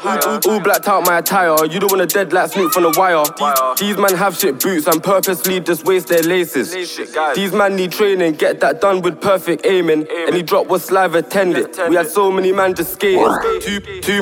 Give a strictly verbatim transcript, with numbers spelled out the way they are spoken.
All, all blacked out my attire. You don't want a dead like Snoop from the wire. These man have shit boots and purposely just waste their laces. These man need training, get that done with perfect aiming. Any drop was saliva tended. We had so many man just skating. Two, two